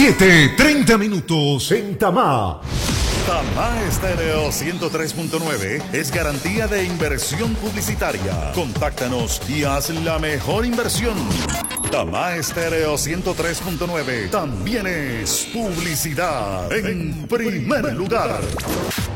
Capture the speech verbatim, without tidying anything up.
siete, treinta minutos en Tamá. Tamá Estéreo ciento tres punto nueve es garantía de inversión publicitaria. Contáctanos y haz la mejor inversión. Tamá Estéreo ciento tres punto nueve también es publicidad en primer lugar.